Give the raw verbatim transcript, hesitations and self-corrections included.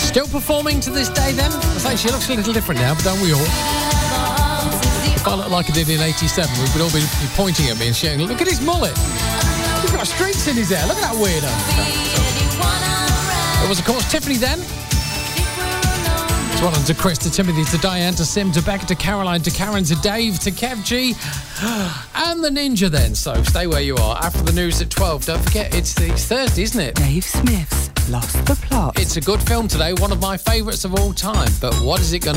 Still performing to this day then? I think she looks a little different now, but don't we all? If I look like I did in eighty-seven, we would all be pointing at me and shouting, look at his mullet. He's got streaks in his hair. Look at that weirdo. It was, of course, Tiffany then. It's well on to Chris, to Timothy, to Diane, to Sim, to Becca, to Caroline, to Karen, to Dave, to Kev G, and the Ninja then. So stay where you are. After the news at twelve, don't forget, it's, it's Thursday, isn't it? Dave Smith's Lost the Plot. It's a good film today, one of my favourites of all time. But what is it going to